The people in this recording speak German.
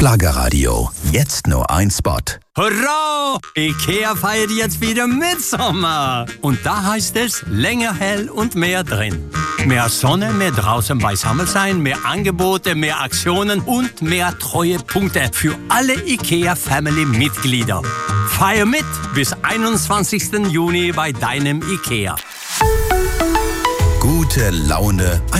Schlagerradio. Jetzt nur ein Spot. Hurra! IKEA feiert jetzt wieder Mitsommer. Und da heißt es länger hell und mehr drin. Mehr Sonne, mehr draußen beisammen sein, mehr Angebote, mehr Aktionen und mehr Treuepunkte für alle IKEA-Family-Mitglieder. Feier mit bis 21. Juni bei deinem IKEA. Gute Laune